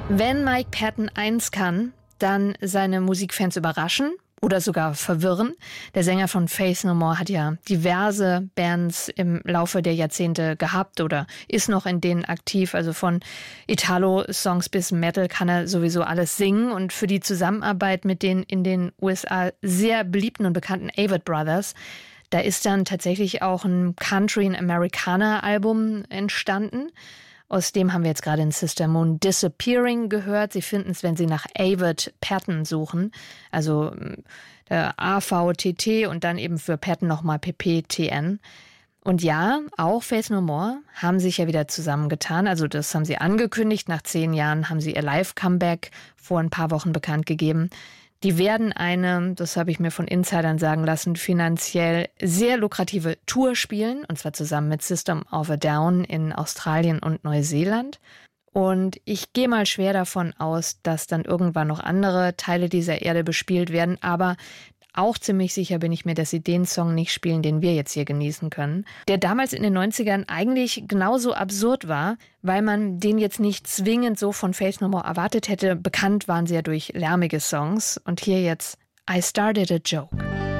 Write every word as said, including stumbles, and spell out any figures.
Wenn Mike Patton eins kann, dann seine Musikfans überraschen oder sogar verwirren. Der Sänger von Faith No More hat ja diverse Bands im Laufe der Jahrzehnte gehabt oder ist noch in denen aktiv. Also von Italo-Songs bis Metal kann er sowieso alles singen. Und für die Zusammenarbeit mit den in den U S A sehr beliebten und bekannten Avett Brothers, da ist dann tatsächlich auch ein Country- and Americana-Album entstanden. Aus dem haben wir jetzt gerade in Sister Moon Disappearing gehört. Sie finden es, wenn Sie nach Avett Patton suchen. Also der A V T T und dann eben für Patton nochmal P P T N. Und ja, auch Faith No More haben sich ja wieder zusammengetan. Also das haben sie angekündigt. Nach zehn Jahren haben sie ihr Live-Comeback vor ein paar Wochen bekannt gegeben. Die werden eine, das habe ich mir von Insidern sagen lassen, finanziell sehr lukrative Tour spielen. Und zwar zusammen mit System of a Down in Australien und Neuseeland. Und ich gehe mal schwer davon aus, dass dann irgendwann noch andere Teile dieser Erde bespielt werden. Aber auch ziemlich sicher bin ich mir, dass sie den Song nicht spielen, den wir jetzt hier genießen können. Der damals in den neunzigern eigentlich genauso absurd war, weil man den jetzt nicht zwingend so von Faith No More erwartet hätte. Bekannt waren sie ja durch lärmige Songs. Und hier jetzt I Started a Joke.